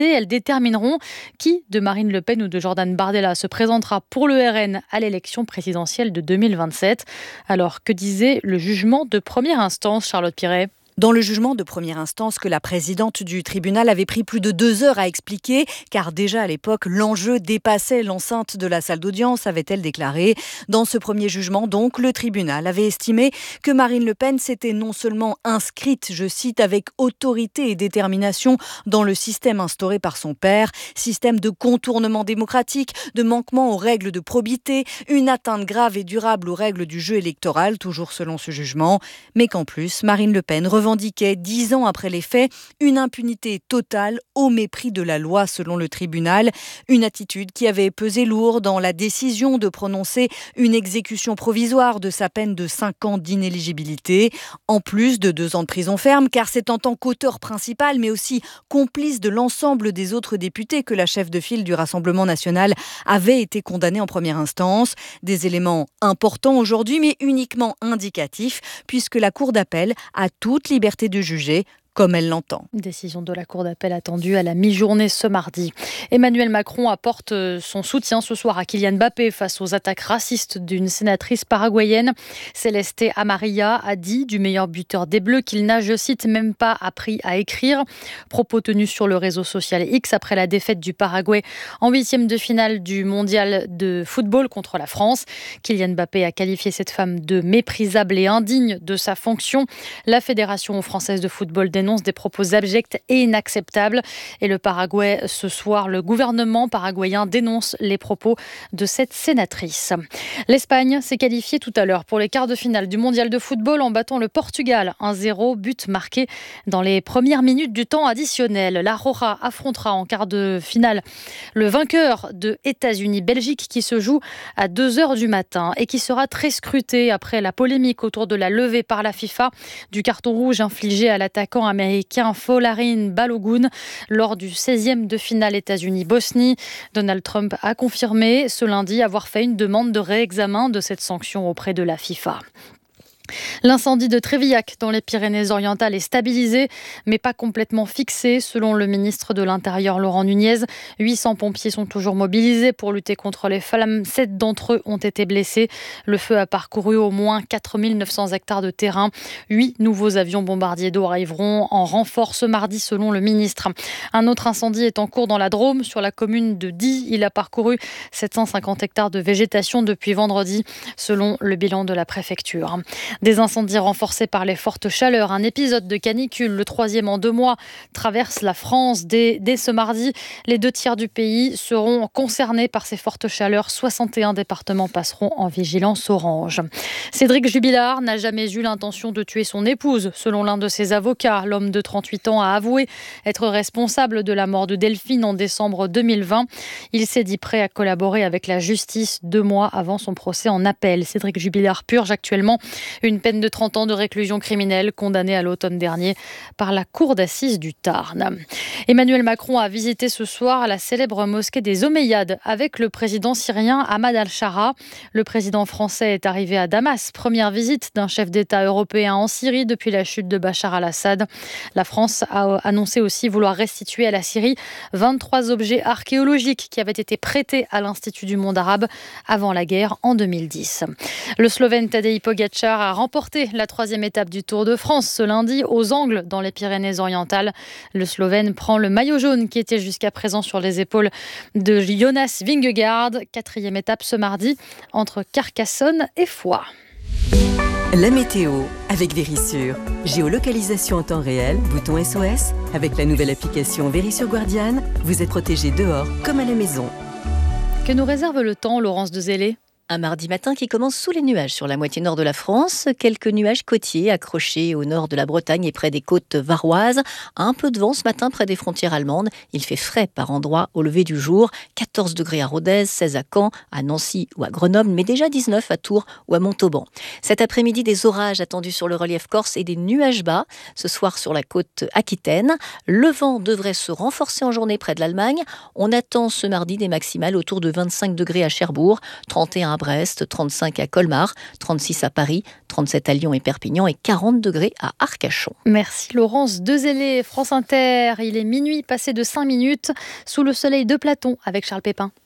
Elles détermineront qui, de Marine Le Pen ou de Jordan Bardella, se présentera pour le RN à l'élection présidentielle de 2027. Alors, que disait le jugement de première instance, Charlotte Piret ? Dans le jugement de première instance que la présidente du tribunal avait pris plus de 2 heures à expliquer, car déjà à l'époque, l'enjeu dépassait l'enceinte de la salle d'audience, avait-elle déclaré. Dans ce premier jugement, donc, le tribunal avait estimé que Marine Le Pen s'était non seulement inscrite, je cite, avec autorité et détermination dans le système instauré par son père, système de contournement démocratique, de manquement aux règles de probité, une atteinte grave et durable aux règles du jeu électoral, toujours selon ce jugement, mais qu'en plus, Marine Le Pen revendiquait 10 ans après les faits une impunité totale au mépris de la loi selon le tribunal. Une attitude qui avait pesé lourd dans la décision de prononcer une exécution provisoire de sa peine de 5 ans d'inéligibilité, en plus de 2 ans de prison ferme, car c'est en tant qu'auteur principal, mais aussi complice de l'ensemble des autres députés que la chef de file du Rassemblement national avait été condamnée en première instance. Des éléments importants aujourd'hui, mais uniquement indicatifs, puisque la Cour d'appel a toute liberté de juger comme elle l'entend. Décision de la Cour d'appel attendue à la mi-journée ce mardi. Emmanuel Macron apporte son soutien ce soir à Kylian Mbappé face aux attaques racistes d'une sénatrice paraguayenne. Céleste Amarilla a dit du meilleur buteur des Bleus qu'il n'a, je cite, même pas appris à écrire. Propos tenus sur le réseau social X après la défaite du Paraguay en 8e de finale du mondial de football contre la France. Kylian Mbappé a qualifié cette femme de méprisable et indigne de sa fonction. La Fédération française de football dénonce des propos abjects et inacceptables. Et le Paraguay, ce soir, le gouvernement paraguayen dénonce les propos de cette sénatrice. L'Espagne s'est qualifiée tout à l'heure pour les quarts de finale du mondial de football en battant le Portugal 1-0, but marqué dans les premières minutes du temps additionnel. La Roja affrontera en quart de finale le vainqueur de États-Unis-Belgique qui se joue à 2h du matin et qui sera très scruté après la polémique autour de la levée par la FIFA du carton rouge infligé à l'attaquant américain Folarin Balogun lors du 16e de finale États-Unis-Bosnie. Donald Trump a confirmé ce lundi avoir fait une demande de réexamen de cette sanction auprès de la FIFA. L'incendie de Trévillac dans les Pyrénées-Orientales est stabilisé, mais pas complètement fixé, selon le ministre de l'Intérieur Laurent Nunez. 800 pompiers sont toujours mobilisés pour lutter contre les flammes. 7 d'entre eux ont été blessés. Le feu a parcouru au moins 4900 hectares de terrain. 8 nouveaux avions bombardiers d'eau arriveront en renfort ce mardi, selon le ministre. Un autre incendie est en cours dans la Drôme, sur la commune de Die. Il a parcouru 750 hectares de végétation depuis vendredi, selon le bilan de la préfecture. Des incendies renforcés par les fortes chaleurs. Un épisode de canicule, le 3e en 2 mois, traverse la France. Dès ce mardi, les 2 tiers du pays seront concernés par ces fortes chaleurs. 61 départements passeront en vigilance orange. Cédric Jubilard n'a jamais eu l'intention de tuer son épouse. Selon l'un de ses avocats, l'homme de 38 ans a avoué être responsable de la mort de Delphine en décembre 2020. Il s'est dit prêt à collaborer avec la justice 2 mois avant son procès en appel. Cédric Jubilard purge actuellement une peine de 30 ans de réclusion criminelle condamné à l'automne dernier par la cour d'assises du Tarn. Emmanuel Macron a visité ce soir la célèbre mosquée des Omeyyades avec le président syrien Ahmad al-Shara. Le président français est arrivé à Damas, première visite d'un chef d'État européen en Syrie depuis la chute de Bachar al-Assad. La France a annoncé aussi vouloir restituer à la Syrie 23 objets archéologiques qui avaient été prêtés à l'Institut du monde arabe avant la guerre en 2010. Le Slovène Tadej Pogačar a remporté la 3e étape du Tour de France ce lundi aux Angles dans les Pyrénées-Orientales. Le Slovène prend le maillot jaune qui était jusqu'à présent sur les épaules de Jonas Vingegaard. 4e étape ce mardi entre Carcassonne et Foix. La météo avec Verisure. Géolocalisation en temps réel, bouton SOS. Avec la nouvelle application Verisure Guardian, vous êtes protégé dehors comme à la maison. Que nous réserve le temps, Laurence de Zélé ? Un mardi matin qui commence sous les nuages sur la moitié nord de la France. Quelques nuages côtiers accrochés au nord de la Bretagne et près des côtes varoises. Un peu de vent ce matin près des frontières allemandes. Il fait frais par endroits au lever du jour. 14 degrés à Rodez, 16 à Caen, à Nancy ou à Grenoble, mais déjà 19 à Tours ou à Montauban. Cet après-midi, des orages attendus sur le relief corse et des nuages bas. Ce soir sur la côte aquitaine. Le vent devrait se renforcer en journée près de l'Allemagne. On attend ce mardi des maximales autour de 25 degrés à Cherbourg, 31 à Brest, 35 à Colmar, 36 à Paris, 37 à Lyon et Perpignan et 40 degrés à Arcachon. Merci Laurence Dezellé, France Inter. Il est minuit passé de 5 minutes sous le soleil de Platon avec Charles Pépin.